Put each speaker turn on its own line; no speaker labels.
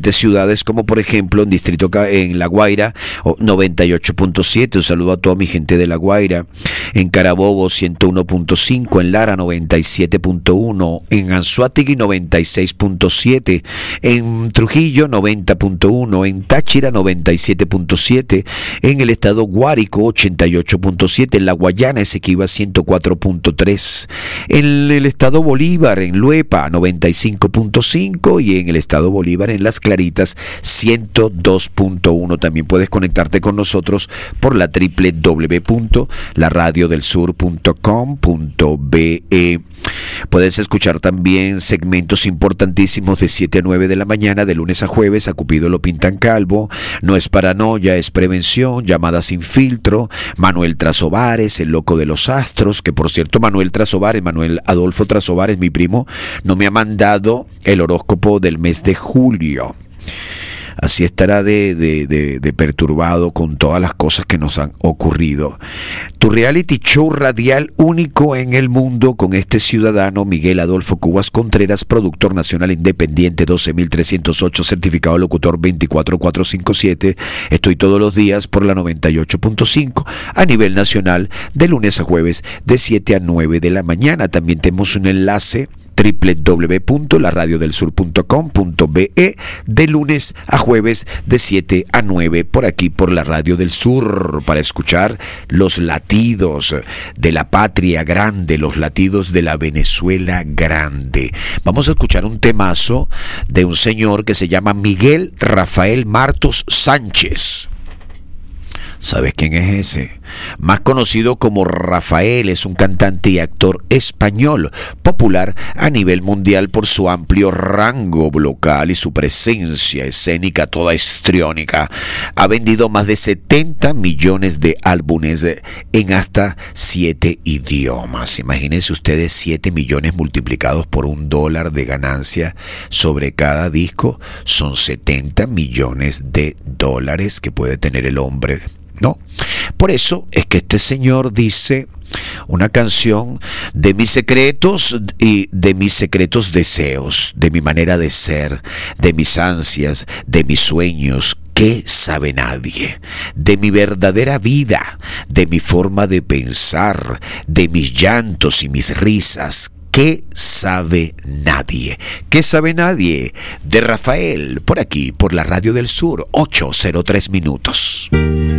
diferentes ciudades, como por ejemplo en La Guaira, 98.7, un saludo a toda mi gente de La Guaira, en Carabobo 101.5, en Lara 97.1, en Anzoátegui 96.7, en Trujillo 90.1, en Táchira 97.7, en el estado Guárico 88.7, en La Guayana Esequiba 104.3, en el estado Bolívar, en Luepa 95.5 y en el estado Bolívar, en Las Claritas 102.1. También puedes conectarte con nosotros por la www.laradiodelsur.com.be. Puedes escuchar también segmentos importantísimos de 7 a 9 de la mañana, de lunes a jueves. A Cupido lo pintan calvo, no es paranoia, es prevención, Llamada sin filtro, Manuel Trasobares, el loco de los astros, que por cierto Manuel Adolfo Trasobares, mi primo, no me ha mandado el horóscopo del mes de julio. Así estará de perturbado con todas las cosas que nos han ocurrido. Tu reality show radial único en el mundo con este ciudadano Miguel Adolfo Cubas Contreras, productor nacional independiente 12308, certificado locutor 24457. Estoy todos los días por la 98.5 a nivel nacional, de lunes a jueves de 7 a 9 de la mañana. También tenemos un enlace www.laradiodelsur.com.be de lunes a jueves de 7 a 9 por aquí por la Radio del Sur, para escuchar los latidos de la patria grande, los latidos de la Venezuela grande. Vamos a escuchar un temazo de un señor que se llama Miguel Rafael Martos Sánchez. ¿Sabes quién es ese? Más conocido como Rafael, es un cantante y actor español, popular a nivel mundial por su amplio rango vocal y su presencia escénica toda histriónica. Ha vendido más de 70 millones de álbumes en hasta 7 idiomas. Imagínense ustedes 7 millones multiplicados por $1 de ganancia sobre cada disco. Son 70 millones de dólares que puede tener el hombre, ¿no? Por eso es que este señor dice una canción de mis secretos y de mis secretos deseos, de mi manera de ser, de mis ansias, de mis sueños. ¿Qué sabe nadie? De mi verdadera vida, de mi forma de pensar, de mis llantos y mis risas. ¿Qué sabe nadie? ¿Qué sabe nadie? De Rafael, por aquí, por la Radio del Sur, 8:03 minutos.